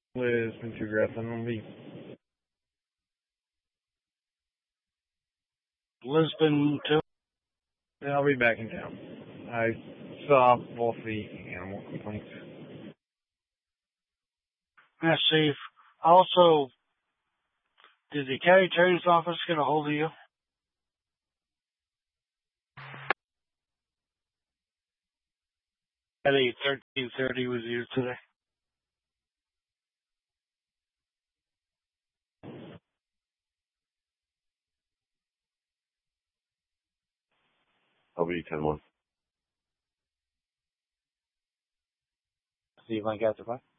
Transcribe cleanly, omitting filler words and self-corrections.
It's been too aggressive. Lisbon too. I'll be back in town. I saw both the animal complaints. That's safe. Also, did the county attorney's office get a hold of you? At 13:30 was used today. I'll be 10-1. See you, Mike, after 5.